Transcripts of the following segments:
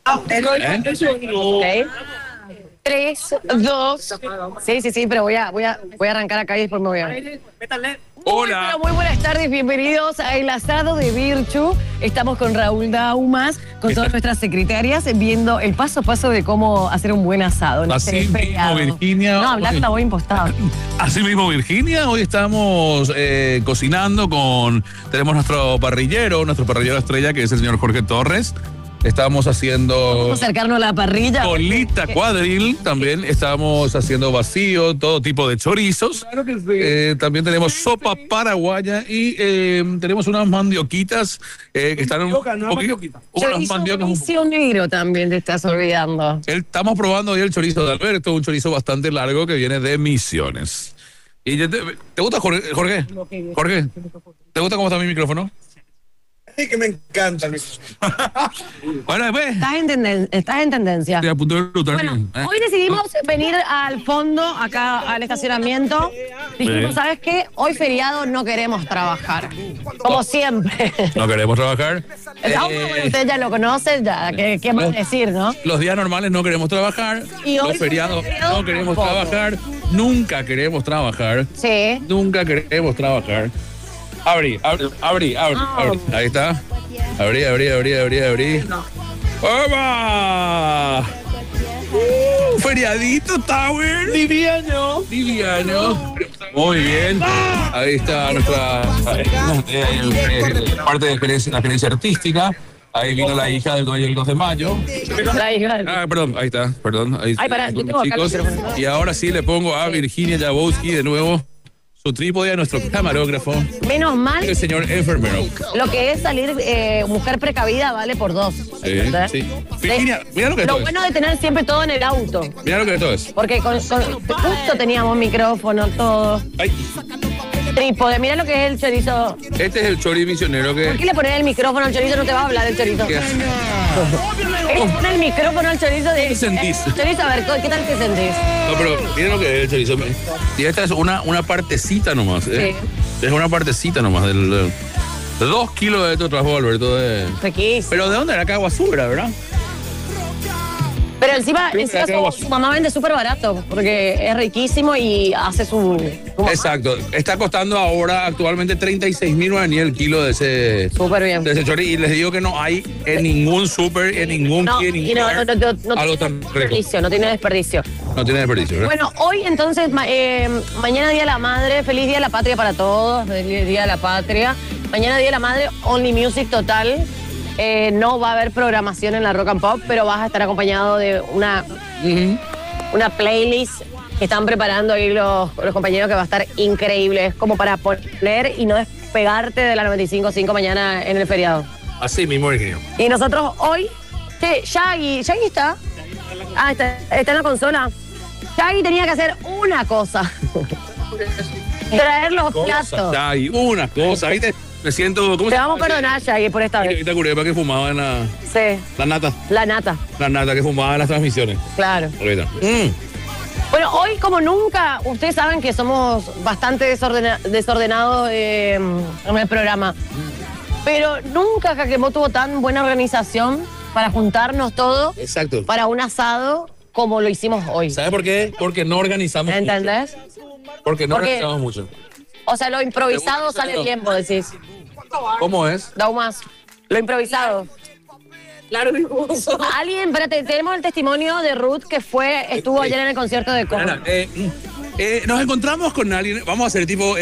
Ok. 3, 2. Sí, pero voy a arrancar acá y después me voy a ver. Hola. Pero muy buenas tardes, bienvenidos a El Asado de Virchu. Estamos con Raúl Daumas, con todas nuestras secretarias, viendo el paso a paso de cómo hacer un buen asado. Así mismo, Virginia. No, hablar la voz impostada. Así mismo, Virginia. Hoy estamos cocinando tenemos nuestro parrillero estrella, que es el señor Jorge Torres. Estamos haciendo... Vamos a acercarnos a la parrilla. Colita cuadril, también estamos haciendo vacío, todo tipo de chorizos. Claro que sí. También tenemos sopa paraguaya y tenemos unas mandioquitas que están un poquito... Unas mandiocas misionero también te estás olvidando. Estamos probando hoy el chorizo de Alberto, un chorizo bastante largo que viene de Misiones. ¿Y te gusta, Jorge? Jorge, ¿te gusta cómo está mi micrófono? Sí, que me encanta. Bueno, después. Estás en tendencia. Estoy a punto de lutar. Bueno, hoy decidimos venir al fondo, acá al estacionamiento. Dijimos, ¿sabes qué? Hoy feriado no queremos trabajar. Como siempre. No queremos trabajar. Bueno, usted ya lo conoce, ya. ¿Qué más decir, no? Los días normales no queremos trabajar. Y hoy los feriados no queremos tampoco. trabajar. Nunca queremos trabajar. Sí. Nunca queremos trabajar. Abrí. Ahí está. Abrí. ¡Opa! Feriadito, Tower. Liviano. Muy bien. Ahí está nuestra parte de la gerencia artística. Ahí vino la hija del dueño del 2 de mayo. La hija. Perdón, ahí está, perdón. Ahí Ay, pará, yo tengo acá el micrófono. Y ahora sí le pongo a Virginia Jaworski de nuevo su trípode, a nuestro camarógrafo. Menos mal, El señor enfermero. lo que es salir mujer precavida vale por 2. ¿entendés? Sí. Virginia, mira lo que esto Lo bueno de tener siempre todo en el auto. Mira lo que esto es. Porque justo teníamos micrófono, todo. Ay, Trípode, mira lo que es el chorizo. este es el chori misionero ¿Por que... qué le pones el micrófono al chorizo? No te va a hablar el chorizo. que- Le pones el micrófono al chorizo de... ¿Qué sentís? Chorizo, a ver, ¿qué tal te sentís? No, pero miren lo que es el chorizo. Y esta es una partecita nomás. Es una partecita nomás de 2 kilos de esto trajo Alberto de... Riquísimo. Pero ¿de dónde era acá? Guasura, ¿verdad? Pero encima Creo que acá su mamá vende súper barato, porque es riquísimo y hace su mamá. Exacto. Está costando ahora actualmente 36.000 guaraníes el kilo de ese... Súper bien. De ese chori, y les digo que no hay en ningún súper, en ningún No, en ningún y no lugar, tiene algo tan rico. desperdicio, no tiene desperdicio. No tiene desperdicio, ¿verdad? Bueno, hoy entonces, mañana Día de la Madre, feliz Día de la Patria para todos, feliz Día de la Patria. Mañana Día de la Madre, Only Music total. No va a haber programación en la Rock and Pop, pero vas a estar acompañado de una playlist que están preparando ahí los compañeros, que va a estar increíble. Es como para poner y no despegarte de la 95.5 mañana en el feriado. Así mismo, Virginia. Y nosotros hoy, Shaggy está. Está en la consola. Shaggy tenía que hacer una cosa. Traer los platos. Hay una cosa, ¿viste? Me siento... ¿cómo Te se vamos a llama? perdonar, Shaggy, por esta vez. Ahorita Curepa que fumaba en Sí, la nata. la nata, Que fumaba en las transmisiones. claro. Ahorita. Bueno, hoy como nunca, ustedes saben que somos bastante desordenados en el programa. Pero nunca Caquemó tuvo tan buena organización para juntarnos todos Exacto. para un asado como lo hicimos hoy. ¿Sabes por qué? Porque no organizamos ¿Entendés? mucho. Porque organizamos mucho. O sea, lo improvisado Seguro que sale salió. bien, vos decís. ¿Cómo es? Daumas, lo improvisado. Claro, Alguien, espérate, tenemos el testimonio de Ruth que estuvo ayer en el concierto de Coro. Ana, nos encontramos con alguien, vamos a hacer tipo,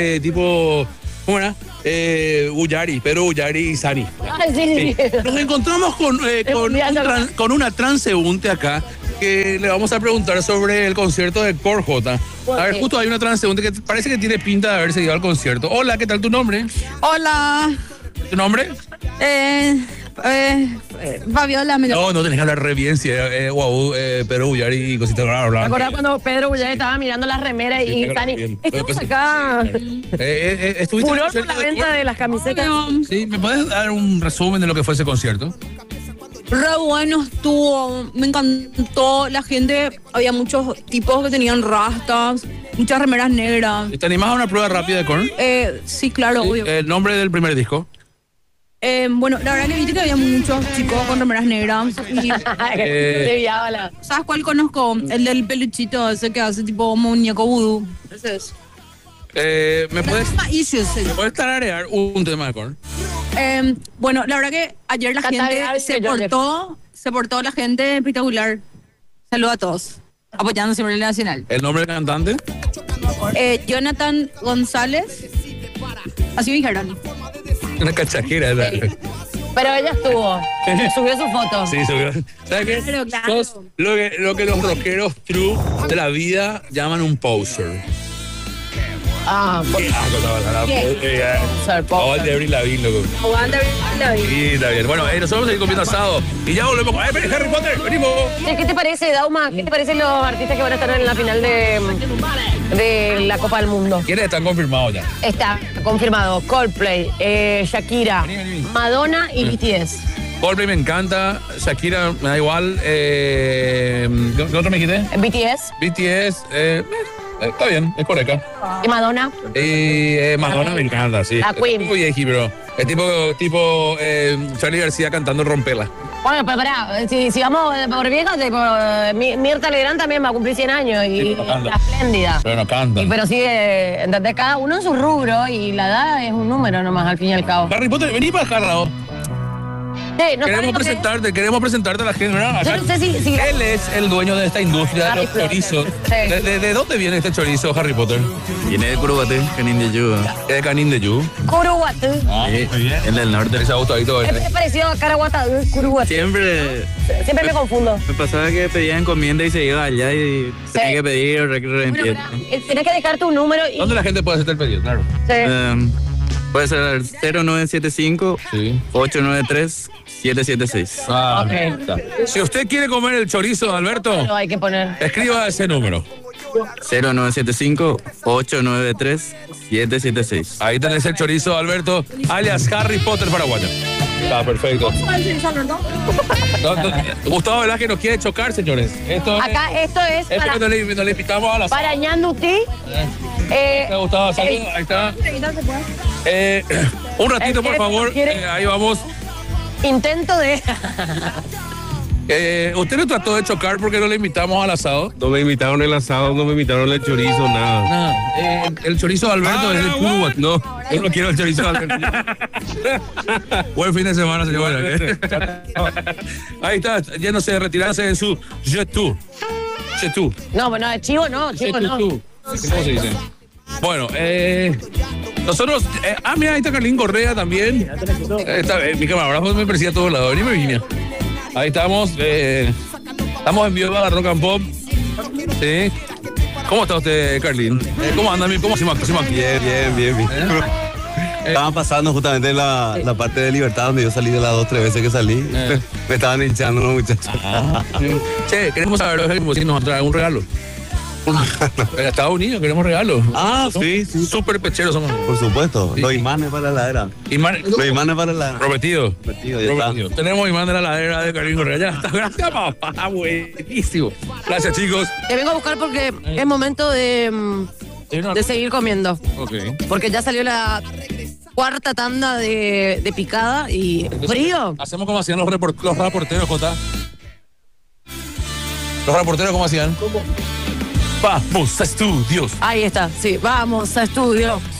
¿cómo era? Pedro Ullari y Sani. Ay, sí. Nos encontramos con una transeúnte acá que le vamos a preguntar sobre el concierto de Cor J. A ver, justo hay una transeúnte que parece que tiene pinta de haberse ido al concierto. Hola, ¿qué tal tu nombre? Hola, ¿Tu nombre? Fabiola, me llamo. No tenés que hablar re bien, si Pedro Ullari y cositas, bla, ¿Te bla, acordás bla. cuando Pedro Ullari estaba mirando las remeras y Sí, Sani? bien. Estamos acá. ¿Estuviste en el Furor por concierto la de venta Cor? de las camisetas. Sí, ¿me puedes dar un resumen de lo que fue ese concierto? Re bueno estuvo, me encantó la gente, había muchos tipos que tenían rastas, muchas remeras negras. ¿Te animás a una prueba rápida de Korn? Sí, claro, obvio. El nombre del primer disco. Bueno, la verdad que viste que había muchos chicos con remeras negras. Y, ¿sabes cuál conozco? El del peluchito, ese que hace tipo muñeco vudú. Ese es. ¿Me puedes tararear un tema de Korn? Bueno, la verdad que ayer la gente se portó la gente espectacular. Saludos a todos. Apoyando siempre el Nacional. ¿El nombre del cantante? Jonathan González. Así me dijeron. Una cachajera. Pero ella estuvo. Subió su foto. Sí, subió. ¿Sabes qué? Claro. Sos lo que los rockeros true de la vida llaman un poser. Aguante Avril Lavigne, loco. Aguante Avril Lavigne. Sí, está bien. Bueno, nosotros vamos a ir comiendo asado. Y ya volvemos. Harry Potter, venimos. ¿Qué te parece, Dauma? ¿Qué te parecen los artistas que van a estar en la final de la Copa del Mundo? ¿Quiénes están confirmados ya? Está confirmado Coldplay, Shakira, Vení. Madonna y BTS. Coldplay me encanta. Shakira me da igual. ¿Qué otro me dijiste? BTS. BTS. Está bien, es correcta. Y Madonna. Madonna me encanta, sí. La Queen. Es tipo vieji, bro. Es tipo Charly García cantando Rompela. Bueno, pero pará, si vamos por viejas, Mirta Legrand también va a cumplir 100 años y Sí, pero canta. la espléndida. Pero no canta. Pero sigue, ¿entendés? Cada uno en su rubro y la edad es un número nomás, al fin y al cabo. Harry Potter, vení para acá, Raúl. Sí, no Queremos presentarte a la gente, ¿verdad? Yo no sé si Él es el dueño de esta industria de Harry los Potter. chorizos. Sí. ¿De dónde viene este chorizo, Harry Potter? Viene de Curuguaté, Canín de Yu. Es de Canín de Yu. Curuguatú. En el norte. Ese gustadito. Es parecido a Caraguatá, Curuguatú. Siempre Siempre me confundo. me pasaba que pedía encomienda y se iba allá y tenía que pedir Bueno, reempieza. tenés que dejar tu número y... ¿Dónde la gente puede hacerte el pedido? Claro. Sí. Puede ser el 0975 Sí. 893 776. Ah, Ok. está. Si usted quiere comer el chorizo de Alberto, Lo hay que poner. escriba ese número. 0975 893 776. Ahí tenés el chorizo de Alberto, alias Harry Potter paraguayo. Está perfecto. Gustavo Velázquez nos quiere chocar, señores. Esto Acá esto es es para, porque no le invitamos a la para Ñanduti. Gustavo, saludos. Ahí está. Un ratito, por favor. Ahí vamos. Intento de... ¿Usted no trató de chocar porque no le invitamos al asado? No me invitaron el asado, no me invitaron el chorizo, nada. Nada. El chorizo de Alberto es el Curuguat. No. Yo no quiero el chorizo de Alberto. Buen fin de semana, señor. Ahí está, yéndose de retirarse de su Jetu. No, bueno, chivo no. ¿Cómo se dice? Bueno, nosotros... mira, ahí está Carlín Correa también. Mi camarógrafo me parecía a todos lados. Venime, Virginia. Ahí estamos. Estamos en vivo a la Rock and Pop. Sí. ¿Cómo está usted, Carlín? ¿Cómo anda? ¿Cómo se llama? Bien. Estaban pasando justamente la parte de Libertad, donde yo salí de las 2 o 3 veces que salí. Me estaban hinchando los muchachos. Che, queremos saber si nos trae un regalo. En Estados Unidos queremos regalos. Sí. Súper pecheros somos. Por supuesto. Sí. Los imanes para la heladera. Los imanes para la heladera. Prometido. Prometido, ya está. Prometido. Tenemos imán de la ladera de Carlín Correa. Ya está. Gracias, papá. Buenísimo. Gracias, chicos. Te vengo a buscar porque es momento de seguir comiendo. Ok. Porque ya salió la cuarta tanda de picada y frío. Hacemos como hacían los reporteros, Jota. ¿Los reporteros cómo hacían? Vamos a estudios. Ahí está, sí, vamos a estudio.